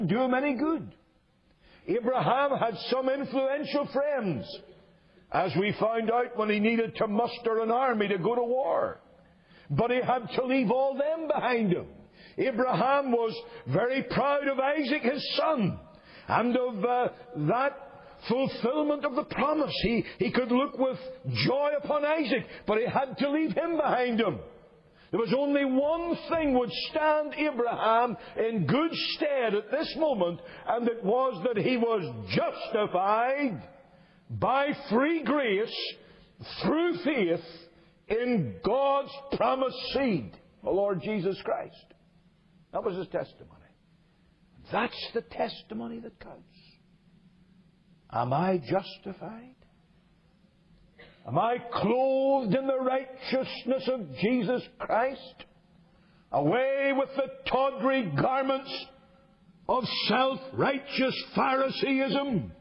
do him any good. Abraham had some influential friends, as we found out when he needed to muster an army to go to war. But he had to leave all them behind him. Abraham was very proud of Isaac, his son, and of that fulfillment of the promise. He could look with joy upon Isaac, but he had to leave him behind him. There was only one thing would stand Abraham in good stead at this moment, and it was that he was justified by free grace through faith in God's promised seed, the Lord Jesus Christ. That was his testimony. That's the testimony that counts. Am I justified? Am I clothed in the righteousness of Jesus Christ? Away with the tawdry garments of self-righteous Phariseeism.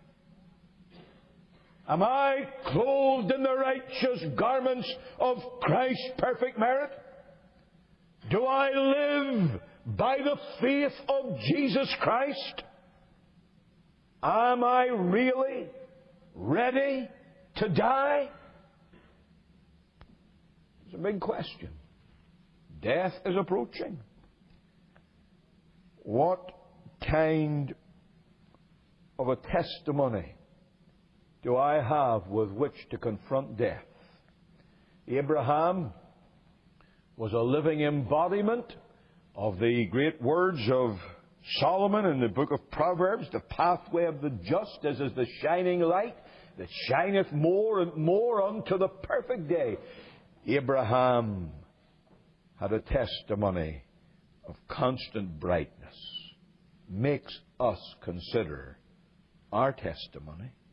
Am I clothed in the righteous garments of Christ's perfect merit? Do I live by the faith of Jesus Christ? Am I really ready to die? It's a big question. Death is approaching. What kind of a testimony do I have with which to confront death? Abraham was a living embodiment of the great words of Solomon in the book of Proverbs. The pathway of the just is as the shining light that shineth more and more unto the perfect day. Abraham had a testimony of constant brightness. Makes us consider our testimony.